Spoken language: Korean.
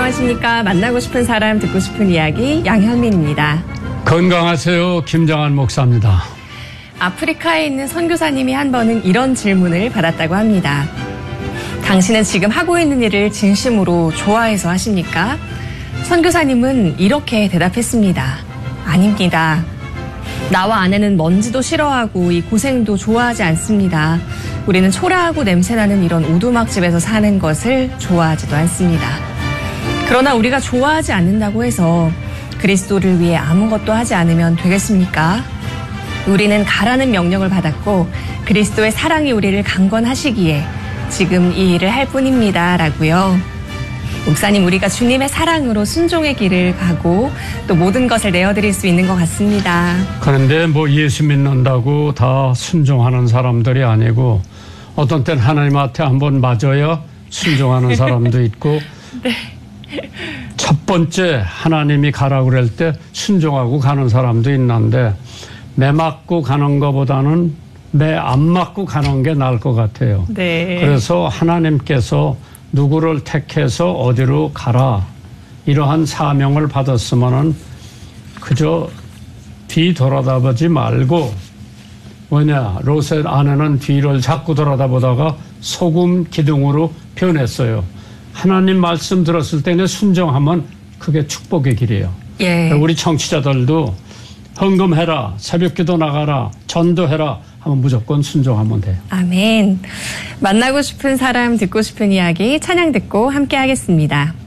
안녕하십니까. 만나고 싶은 사람 듣고 싶은 이야기 양현민입니다. 건강하세요. 김정한 목사입니다. 아프리카에 있는 선교사님이 한 번은 이런 질문을 받았다고 합니다. 당신은 지금 하고 있는 일을 진심으로 좋아해서 하십니까? 선교사님은 이렇게 대답했습니다. 아닙니다. 나와 아내는 먼지도 싫어하고 이 고생도 좋아하지 않습니다. 우리는 초라하고 냄새나는 이런 오두막집에서 사는 것을 좋아하지도 않습니다. 그러나 우리가 좋아하지 않는다고 해서 그리스도를 위해 아무것도 하지 않으면 되겠습니까? 우리는 가라는 명령을 받았고 그리스도의 사랑이 우리를 강권하시기에 지금 이 일을 할 뿐입니다. 라고요. 목사님, 우리가 주님의 사랑으로 순종의 길을 가고 또 모든 것을 내어드릴 수 있는 것 같습니다. 그런데 예수 믿는다고 다 순종하는 사람들이 아니고 어떤 때는 하나님한테 한번 맞아야 순종하는 사람도 있고 네. 첫 번째 하나님이 가라고 그럴 때 순종하고 가는 사람도 있는데 매 맞고 가는 것보다는 매 안 맞고 가는 게 나을 것 같아요. 네. 그래서 하나님께서 누구를 택해서 어디로 가라 이러한 사명을 받았으면은 그저 뒤 돌아다보지 말고 롯의 아내는 뒤를 자꾸 돌아다보다가 소금 기둥으로 변했어요. 하나님 말씀 들었을 때는 순종하면 그게 축복의 길이에요. 예. 우리 청취자들도 헌금해라, 새벽기도 나가라, 전도해라 하면 무조건 순종하면 돼요. 아멘. 만나고 싶은 사람 듣고 싶은 이야기 찬양 듣고 함께 하겠습니다.